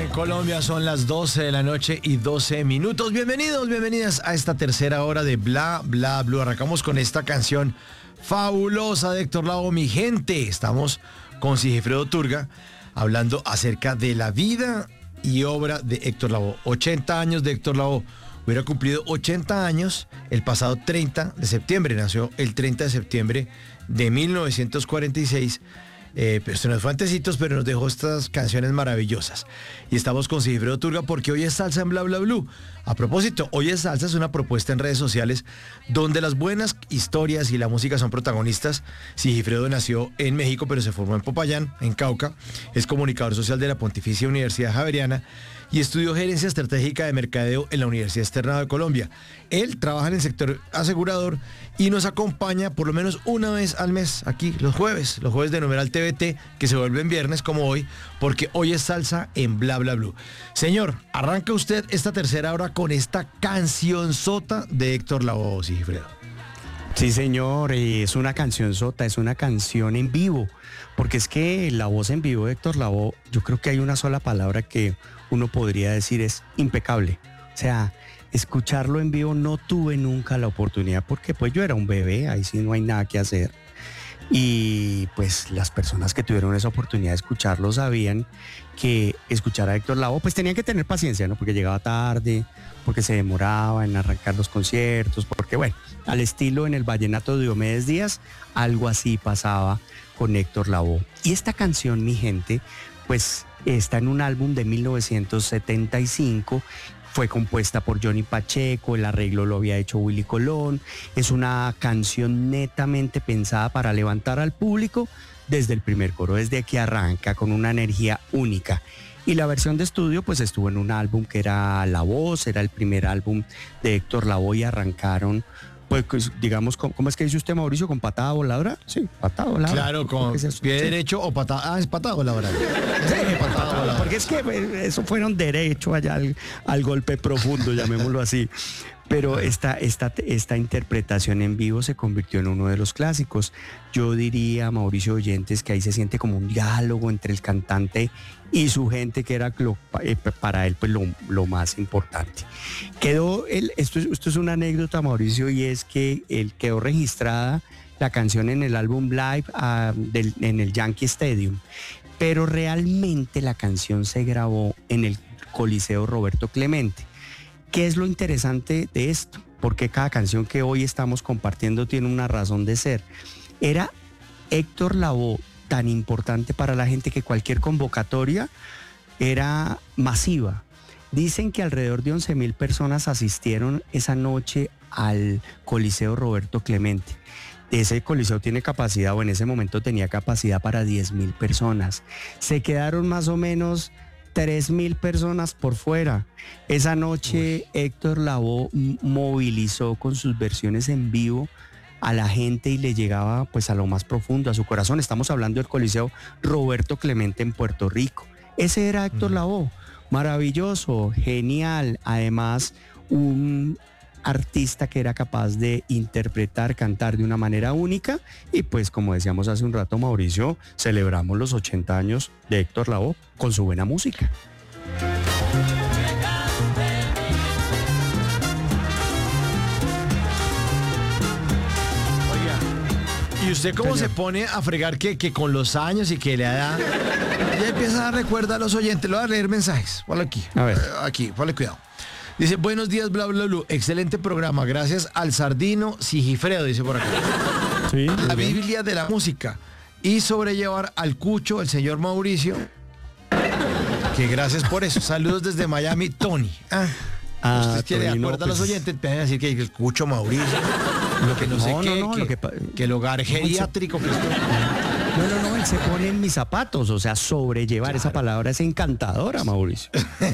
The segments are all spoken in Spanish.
Colombia son las 12 de la noche y 12 minutos. Bienvenidos, bienvenidas a esta tercera hora de Bla Bla Blue. Arrancamos con esta canción fabulosa de Héctor Lavoe, mi gente. Estamos con Sigifredo Turga hablando acerca de la vida y obra de Héctor Lavoe. 80 años de Héctor Lavoe. Hubiera cumplido 80 años el pasado 30 de septiembre. Nació el 30 de septiembre de 1946. Pero se nos fue antecitos, pero nos dejó estas canciones maravillosas. Y estamos con Sigifredo Turga porque hoy es salsa en Bla Bla Blue. A propósito, hoy es salsa es una propuesta en redes sociales donde las buenas historias y la música son protagonistas. Sigifredo nació en México, pero se formó en Popayán, en Cauca. Es comunicador social de la Pontificia Universidad Javeriana y estudió gerencia estratégica de mercadeo en la Universidad Externado de Colombia. Él trabaja en el sector asegurador y nos acompaña por lo menos una vez al mes aquí los jueves de Numeral TVT, que se vuelven viernes como hoy, porque hoy es salsa en Bla Bla Blue. Señor, arranca usted esta tercera hora con esta cancionzota de Héctor Lavoe, Sigifredo. Sí, señor, es una cancionzota, es una canción en vivo, porque es que la voz en vivo de Héctor Lavoe, yo creo que hay una sola palabra que uno podría decir es impecable. O sea, escucharlo en vivo no tuve nunca la oportunidad porque pues yo era un bebé, ahí sí no hay nada que hacer. Y pues las personas que tuvieron esa oportunidad de escucharlo sabían que escuchar a Héctor Lavoe pues tenían que tener paciencia, ¿no? Porque llegaba tarde, porque se demoraba en arrancar los conciertos, porque bueno, al estilo en el vallenato de Diomedes Díaz, algo así pasaba con Héctor Lavoe. Y esta canción, mi gente, pues está en un álbum de 1975, fue compuesta por Johnny Pacheco, el arreglo lo había hecho Willy Colón, es una canción netamente pensada para levantar al público desde el primer coro, desde que arranca con una energía única. Y la versión de estudio pues estuvo en un álbum que era La Voz, era el primer álbum de Héctor Lavoe y arrancaron pues digamos, ¿cómo es que dice usted, Mauricio? ¿Con patada voladora? Sí, patada voladora. Claro, con pie derecho o patada. Ah, es patada voladora. Sí, patada voladora. Porque es que eso fueron derecho allá al golpe profundo, llamémoslo así. Pero esta interpretación en vivo se convirtió en uno de los clásicos. Yo diría, Mauricio Oyentes, que ahí se siente como un diálogo entre el cantante y su gente, que era para él pues lo más importante. Esto es una anécdota, Mauricio, y es que él quedó registrada la canción en el álbum Live en el Yankee Stadium, pero realmente la canción se grabó en el Coliseo Roberto Clemente. ¿Qué es lo interesante de esto? Porque cada canción que hoy estamos compartiendo tiene una razón de ser. Era Héctor Lavoe tan importante para la gente que cualquier convocatoria era masiva. Dicen que alrededor de 11,000 personas asistieron esa noche al Coliseo Roberto Clemente. Ese coliseo tiene capacidad, o en ese momento tenía capacidad para 10,000 personas. Se quedaron más o menos 3,000 personas por fuera. Esa noche Héctor Lavoe movilizó con sus versiones en vivo a la gente y le llegaba pues a lo más profundo, a su corazón. Estamos hablando del Coliseo Roberto Clemente en Puerto Rico. Ese era Héctor Lavoe, maravilloso, genial, además un artista que era capaz de interpretar, cantar de una manera única y pues como decíamos hace un rato, Mauricio, celebramos los 80 años de Héctor Lavoe con su buena música. ¿Y usted cómo se pone a fregar que con los años y que le da? Ya empieza a recordar a los oyentes. Le voy a leer mensajes. Ponle aquí. A ver. Aquí, ponle cuidado. Dice, buenos días, Bla Bla Blue. Excelente programa. Gracias al Sardino Sigifredo, dice por acá. Sí, la Biblia de la música. Y sobrellevar al Cucho, el señor Mauricio. Que gracias por eso. Saludos desde Miami, Tony. Usted quiere acuerda a los oyentes, te van a decir que el Cucho Mauricio. Lo que no sé qué, que el hogar geriátrico que esto... No, él se pone en mis zapatos, o sea, sobrellevar, claro. Esa palabra es encantadora, Mauricio.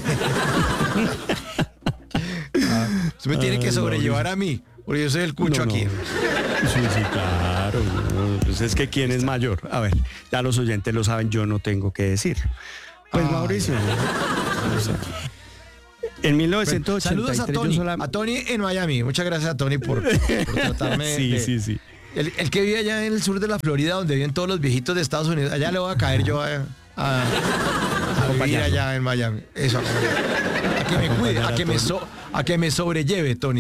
Usted me tiene que sobrellevar a mí, porque yo soy el Cucho aquí. Sí, claro. Pues es que ¿quién es mayor? A ver, ya los oyentes lo saben, yo no tengo que decir. Pues Mauricio. En 1983... Saludos a Tony, a Tony en Miami. Muchas gracias a Tony por tratarme Sí. El que vive allá en el sur de la Florida, donde viven todos los viejitos de Estados Unidos. Allá le voy a caer yo a vivir acompañarlo. allá en Miami. Eso, a que me cuide, a que me sobrelleve, Tony.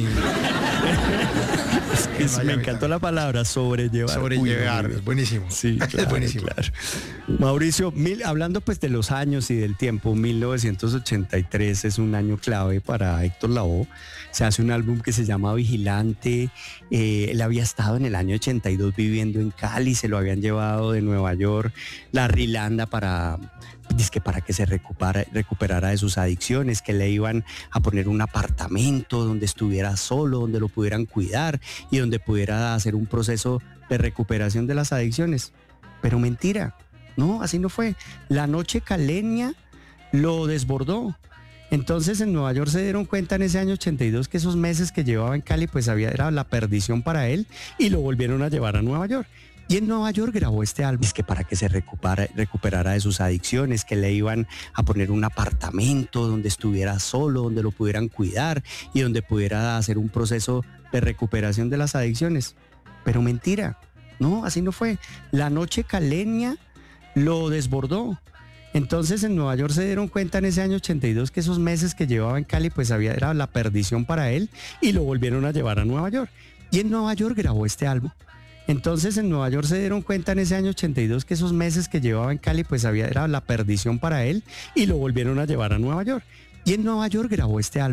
Me encantó la palabra sobrellevar. Sobrellevar, Uy, no, es buenísimo. Sí, Es claro, buenísimo. claro. Mauricio, hablando pues de los años y del tiempo, 1983 es un año clave para Héctor Lavoe. Se hace un álbum que se llama Vigilante. Él había estado en el año 82 viviendo en Cali, se lo habían llevado de Nueva York, la Rilanda para que se recuperara de sus adicciones, que le iban a poner un apartamento donde estuviera solo, donde lo pudieran cuidar y donde pudiera hacer un proceso de recuperación de las adicciones. Pero mentira, no, así no fue. La noche caleña lo desbordó. Entonces en Nueva York se dieron cuenta en ese año 82 que esos meses que llevaba en Cali pues era la perdición para él y lo volvieron a llevar a Nueva York. Y en Nueva York grabó este álbum, es que para que se recuperara de sus adicciones, que le iban a poner un apartamento donde estuviera solo, donde lo pudieran cuidar y donde pudiera hacer un proceso de recuperación de las adicciones. Pero mentira, no, así no fue. La noche caleña lo desbordó. Entonces en Nueva York se dieron cuenta en ese año 82 que esos meses que llevaba en Cali pues era la perdición para él y lo volvieron a llevar a Nueva York. Y en Nueva York grabó este álbum. Entonces en Nueva York se dieron cuenta en ese año 82 que esos meses que llevaba en Cali pues era la perdición para él y lo volvieron a llevar a Nueva York. Y en Nueva York grabó este álbum.